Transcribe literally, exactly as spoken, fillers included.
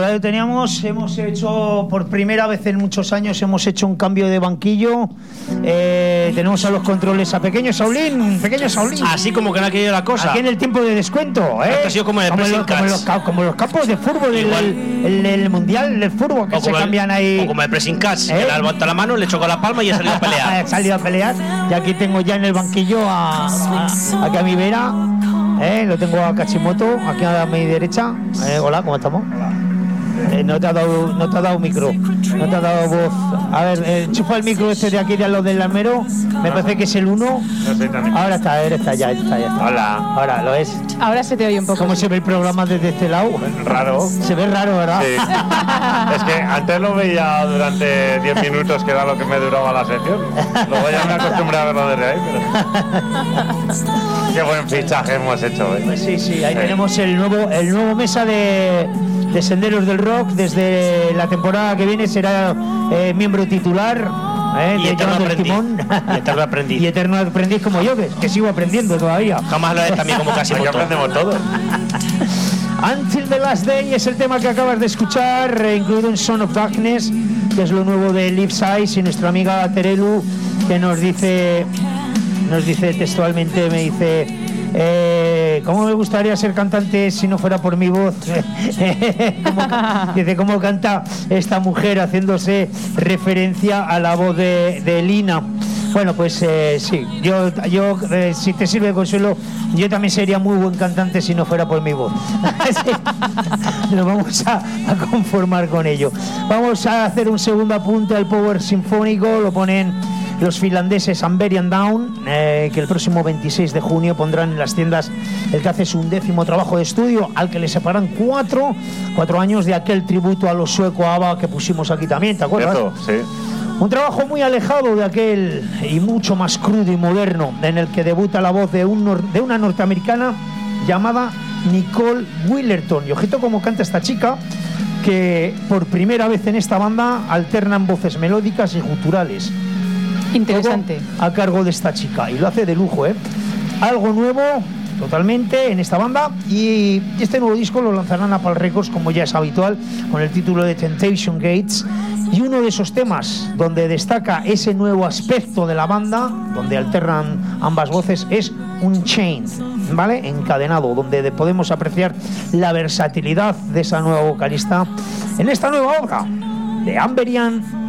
pues ahí lo teníamos. Hemos hecho, por primera vez en muchos años, hemos hecho un cambio de banquillo. Eh, tenemos a los controles a Pequeño Saulín. Pequeño Saulín. Así como que no ha querido la cosa. Aquí en el tiempo de descuento, ¿eh? Esto ha sido como en el como, pressing lo, como, los, como los campos de fútbol, el, el, el, el mundial del fútbol que se cambian el, ahí. O como el pressing catch, ¿eh? Que le levanta la mano, le chocó la palma y ha salido a pelear. Ha salido a pelear. Y aquí tengo ya en el banquillo a, a, aquí a mi vera. Eh, lo tengo a Kachimoto, aquí a mi derecha. Eh, hola, ¿cómo estamos? Hola. Eh, no te ha dado, no te ha dado micro, no te ha dado voz. A ver, eh, enchufa el micro este de aquí de lo del almero. Me parece que es el uno. Ahora está, ahora está, ya está, ya está. Hola. Ahora lo es. Ahora se te oye un poco. ¿Cómo se ve el programa desde este lado? Raro. Se ve raro, ¿verdad? Sí. Es que antes lo veía durante diez minutos, que era lo que me duraba la sección. Luego ya me acostumbré a verlo desde ahí, pero... Qué buen fichaje hemos hecho, ¿eh? Pues sí, sí, ahí sí. tenemos el nuevo, el nuevo mesa de, de Senderos del Rock. Desde la temporada que viene será eh, miembro titular. Eh, y, eterno aprendiz, y eterno aprendiz. Y eterno aprendiz como yo, que, que sigo aprendiendo todavía. Jamás lo es también como casi Aquí aprendemos todo. Until the Last Day es el tema que acabas de escuchar, eh, incluido en Son of Darkness, que es lo nuevo de Liv Size, y nuestra amiga Terelu, que nos dice, nos dice textualmente, me dice... Eh, ¿Cómo me gustaría ser cantante si no fuera por mi voz? ¿Cómo, dice, ¿cómo canta esta mujer haciéndose referencia a la voz de, de Lina? Bueno, pues eh, sí, yo, yo eh, si te sirve de consuelo, yo también sería muy buen cantante si no fuera por mi voz. Sí. Nos vamos a, a conformar con ello. Vamos a hacer un segundo apunte al Power Sinfónico, lo ponen los finlandeses Amberian Down, eh, que el próximo veintiséis de junio pondrán en las tiendas el que hace su undécimo trabajo de estudio, al que le separan cuatro, cuatro años de aquel tributo a los sueco ABBA que pusimos aquí también, ¿te acuerdas? Cierto, sí. Un trabajo muy alejado de aquel y mucho más crudo y moderno, en el que debuta la voz de, un nor- de una norteamericana llamada Nicole Willerton. Y ojito cómo canta esta chica, que por primera vez en esta banda alternan voces melódicas y guturales. Interesante. Todo a cargo de esta chica, y lo hace de lujo, ¿eh? Algo nuevo totalmente en esta banda, y este nuevo disco lo lanzarán a Apple Records, como ya es habitual, con el título de Temptation Gates. Y uno de esos temas donde destaca ese nuevo aspecto de la banda, donde alternan ambas voces, es Unchained, ¿vale? Encadenado, donde podemos apreciar la versatilidad de esa nueva vocalista en esta nueva obra de Amberian